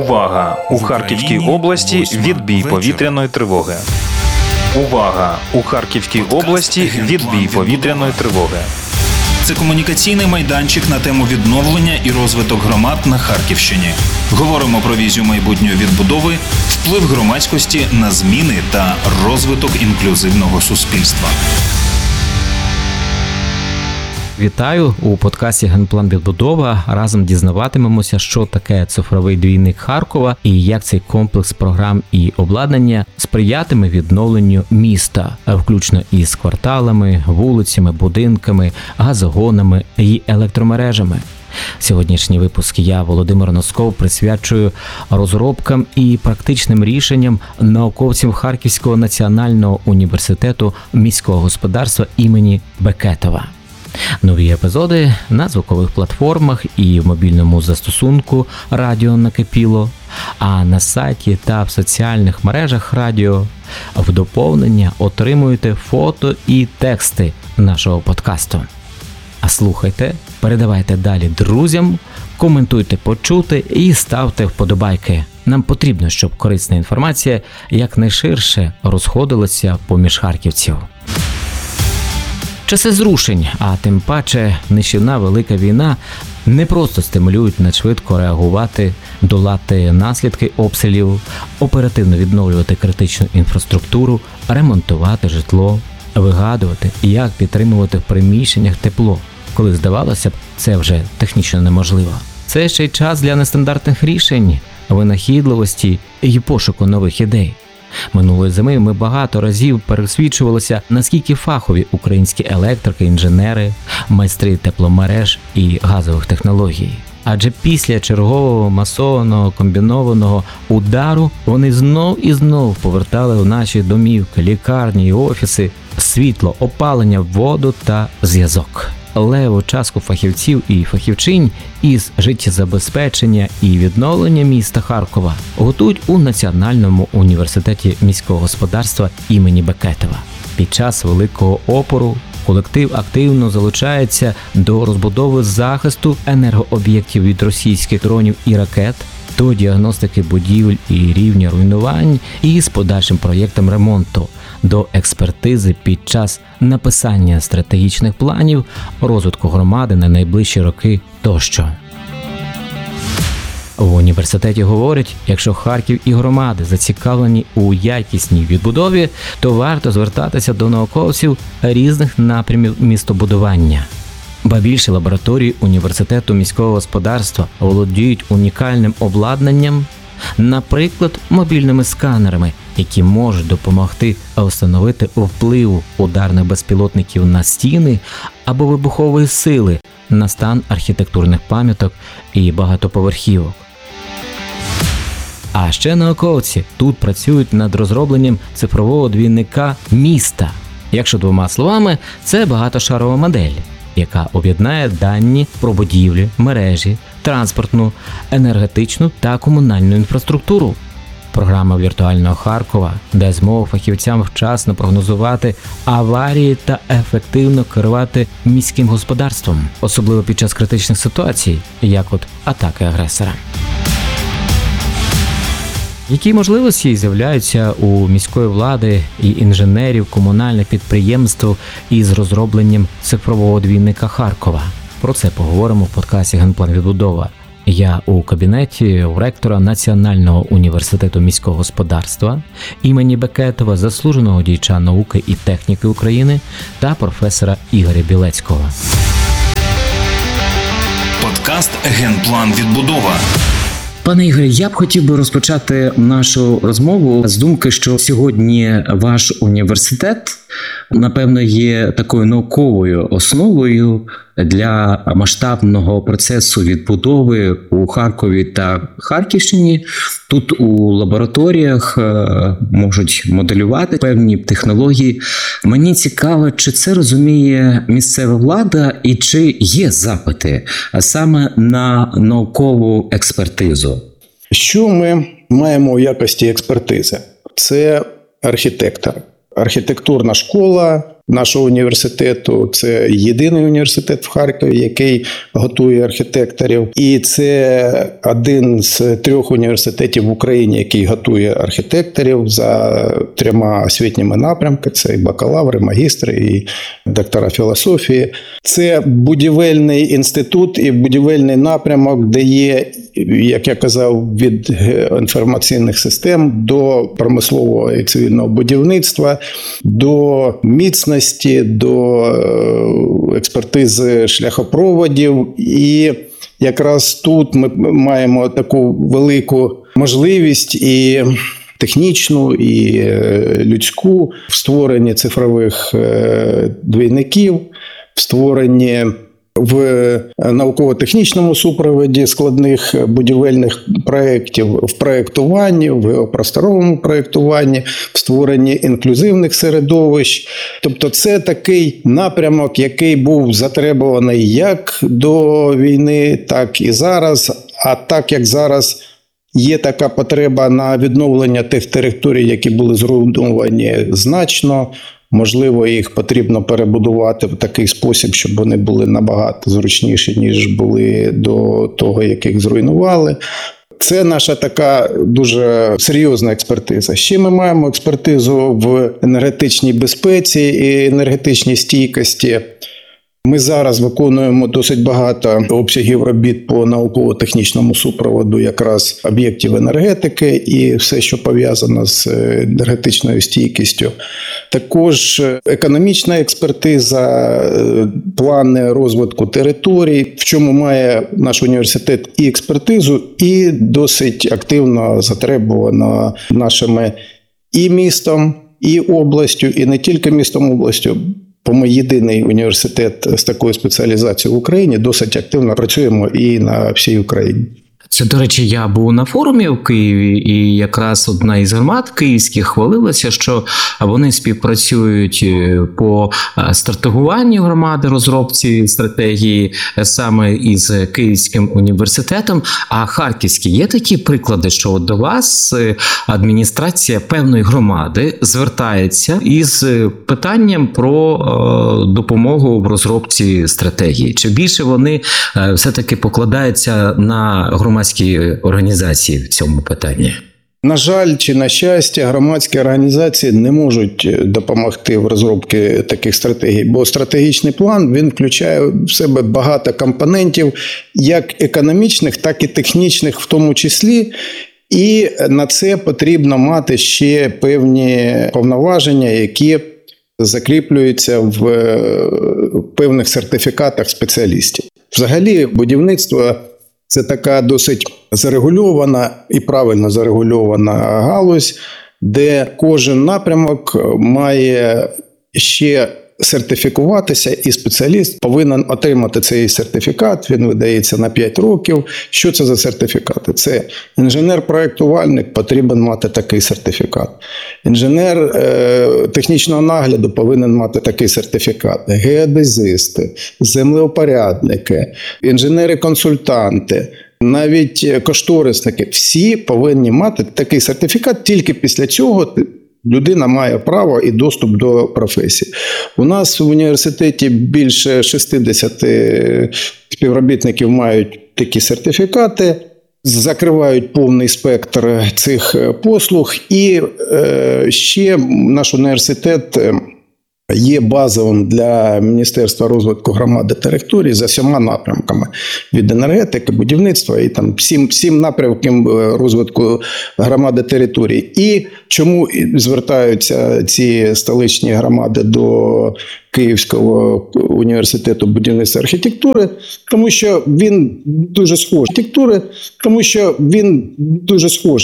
Увага! У Харківській області відбій повітряної тривоги. Увага! У Харківській області відбій повітряної тривоги. Це комунікаційний майданчик на тему відновлення і розвиток громад на Харківщині. Говоримо про візію майбутньої відбудови, вплив громадськості на зміни та розвиток інклюзивного суспільства. Вітаю! У подкасті «Генплан відбудова» разом дізнаватимемося, що таке цифровий двійник Харкова і як цей комплекс програм і обладнання сприятиме відновленню міста, включно із кварталами, вулицями, будинками, газогонами і електромережами. Сьогоднішній випуск я, Володимир Носков, присвячую розробкам і практичним рішенням науковців Харківського національного університету міського господарства імені Бекетова. Нові епізоди на звукових платформах і в мобільному застосунку «Радіо Накипіло», а на сайті та в соціальних мережах радіо в доповнення отримуєте фото і тексти нашого подкасту. А слухайте, передавайте далі друзям, коментуйте почуте і ставте вподобайки. Нам потрібно, щоб корисна інформація якнайширше розходилася поміж харківців. Часи зрушень, а тим паче нищівна велика війна не просто стимулюють надшвидко реагувати, долати наслідки обстрілів, оперативно відновлювати критичну інфраструктуру, ремонтувати житло, вигадувати, як підтримувати в приміщеннях тепло, коли здавалося б, це вже технічно неможливо. Це ще й час для нестандартних рішень, винахідливості і пошуку нових ідей. Минулої зими ми багато разів пересвідчувалися, наскільки фахові українські електрики, інженери, майстри тепломереж і газових технологій. Адже після чергового масованого комбінованого удару вони знов і знов повертали в наші домівки, лікарні і офіси світло, опалення, воду та зв'язок. Леву частку фахівців і фахівчинь із життєзабезпечення і відновлення міста Харкова готують у Національному університеті міського господарства імені Бекетова. Під час великого опору колектив активно залучається до розбудови захисту енергооб'єктів від російських дронів і ракет, до діагностики будівель і рівня руйнувань і з подальшим проєктом ремонту, до експертизи під час написання стратегічних планів розвитку громади на найближчі роки тощо. В університеті говорять, якщо Харків і громади зацікавлені у якісній відбудові, то варто звертатися до науковців різних напрямів містобудування. Ба більше, лабораторії університету міського господарства володіють унікальним обладнанням, наприклад, мобільними сканерами, які можуть допомогти встановити вплив ударних безпілотників на стіни або вибухової сили на стан архітектурних пам'яток і багатоповерхівок. А ще науковці тут працюють над розробленням цифрового двійника міста. Якщо двома словами, це багатошарова модель, яка об'єднає дані про будівлі, мережі, транспортну, енергетичну та комунальну інфраструктуру. Програма віртуального Харкова дасть змогу фахівцям вчасно прогнозувати аварії та ефективно керувати міським господарством, особливо під час критичних ситуацій, як от атаки агресора. Які можливості з'являються у міської влади і інженерів комунальних підприємств із розробленням цифрового двійника Харкова? Про це поговоримо в подкасті «Генплан відбудова». Я у кабінеті у ректора Національного університету міського господарства імені Бекетова, заслуженого діяча науки і техніки України та професора Ігоря Білецького. Подкаст «Генплан відбудова». Пане Ігорі, я б хотів би розпочати нашу розмову з думки, що сьогодні ваш університет, напевно, є такою науковою основою для масштабного процесу відбудови у Харкові та Харківщині. Тут у лабораторіях можуть моделювати певні технології. Мені цікаво, чи це розуміє місцева влада і чи є запити саме на наукову експертизу? Що ми маємо у якості експертизи? Це архітектор. Архітектурна школа, нашого університету. Це єдиний університет в Харкові, який готує архітекторів. І це один з 3 університетів в Україні, який готує архітекторів за 3 освітніми напрямками. Це і бакалаври, магістри, і доктора філософії. Це будівельний інститут і будівельний напрямок, де є, як я казав, від інформаційних систем до промислового і цивільного будівництва, до міцності, до експертизи шляхопроводів. І якраз тут ми маємо таку велику можливість і технічну, і людську в створенні цифрових двійників, в створенні в науково-технічному супроводі складних будівельних проєктів, в проєктуванні, в геопросторовому проєктуванні, в створенні інклюзивних середовищ. Тобто це такий напрямок, який був затребуваний як до війни, так і зараз. А так як зараз є така потреба на відновлення тих територій, які були зруйновані значно, можливо, їх потрібно перебудувати в такий спосіб, щоб вони були набагато зручніші, ніж були до того, як їх зруйнували. Це наша така дуже серйозна експертиза. Ще ми маємо експертизу в енергетичній безпеці і енергетичній стійкості. Ми зараз виконуємо досить багато обсягів робіт по науково-технічному супроводу якраз об'єктів енергетики і все, що пов'язано з енергетичною стійкістю. Також економічна експертиза, плани розвитку територій, в чому має наш університет і експертизу, і досить активно затребувано нашими і містом, і областю, і не тільки містом, областю. Бо ми єдиний університет з такою спеціалізацією в Україні, досить активно працюємо і на всій Україні. Це, до речі, я був на форумі в Києві, і якраз одна із громад київських хвалилася, що вони співпрацюють по стратегуванню громади, розробці стратегії саме із Київським університетом. А харківські є такі приклади, що от до вас адміністрація певної громади звертається із питанням про допомогу в розробці стратегії? Чи більше вони все-таки покладаються на громадські організації в цьому питанні? На жаль, чи на щастя, громадські організації не можуть допомогти в розробці таких стратегій, бо стратегічний план, він включає в себе багато компонентів, як економічних, так і технічних в тому числі. І на це потрібно мати ще певні повноваження, які закріплюються в певних сертифікатах спеціалістів. Взагалі, будівництво – це така досить зарегульована і правильно зарегульована галузь, де кожен напрямок має ще сертифікуватися, і спеціаліст повинен отримати цей сертифікат, він видається на 5 років. Що це за сертифікати? Це інженер-проєктувальник потрібен мати такий сертифікат. Інженер технічного нагляду повинен мати такий сертифікат. Геодезисти, землеупорядники, інженери-консультанти, навіть кошторисники. Всі повинні мати такий сертифікат, тільки після цього людина має право і доступ до професії. У нас в університеті більше 60 співробітників мають такі сертифікати, закривають повний спектр цих послуг. І ще наш університет є базовим для Міністерства розвитку громади територій за 7 напрямками. Від енергетики, будівництва і там 7 напрямків розвитку громади територій. І чому звертаються ці столичні громади до Київського університету будівництва і архітектури? Тому що він дуже схожий.